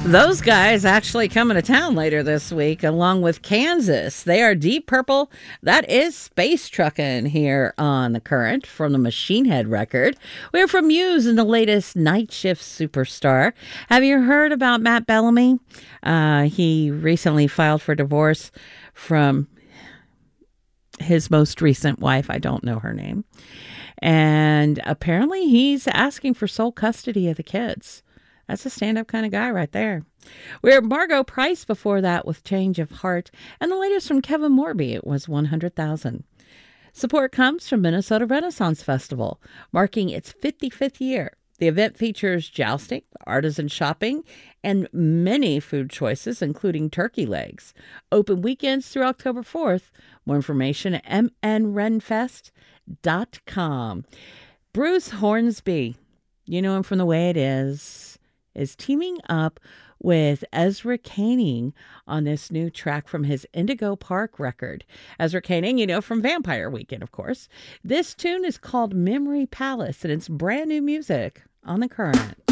Those guys actually coming to town later this week, along with Kansas. They are Deep Purple. That is Space Truckin' here on The Current from the Machine Head record. We're from Muse and the latest Night Shift Superstar. Have you heard about Matt Bellamy? He recently filed for divorce from his most recent wife. I don't know her name. And apparently he's asking for sole custody of the kids. That's a stand-up kind of guy right there. We're Margot Price before that with Change of Heart. And the latest from Kevin Morby, it was 100,000. Support comes from Minnesota Renaissance Festival, marking its 55th year. The event features jousting, artisan shopping, and many food choices, including turkey legs. Open weekends through October 4th. More information at mnrenfest.com. Bruce Hornsby, you know him from The Way It Is teaming up with Ezra Koenig on this new track from his Indigo Park record. Ezra Koenig, you know, from Vampire Weekend, of course. This tune is called Memory Palace, and it's brand new music on The Current.